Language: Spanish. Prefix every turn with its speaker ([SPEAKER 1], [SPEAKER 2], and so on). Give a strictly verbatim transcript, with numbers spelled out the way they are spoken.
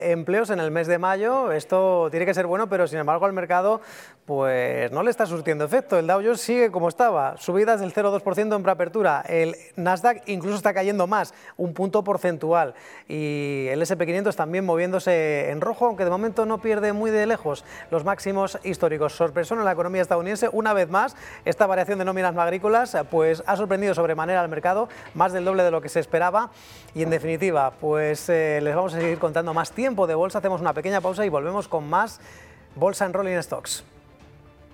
[SPEAKER 1] Empleos en el mes de mayo, esto tiene que ser bueno, pero sin embargo al mercado pues no le está surtiendo efecto. El Dow Jones sigue como estaba, subidas del cero coma dos por ciento en preapertura, el Nasdaq incluso está cayendo más, un punto porcentual, y el ese and pe quinientos también moviéndose en rojo, aunque de momento no pierde muy de lejos los máximos históricos. Sorpresón en la economía estadounidense, una vez más, esta variación de nóminas agrícolas pues ha sorprendido sobremanera al mercado, más del doble de lo que se esperaba, y en definitiva pues eh, les vamos a seguir contando más tiempo de bolsa. Hacemos una pequeña pausa y volvemos con más Bolsa en Rolling Stocks.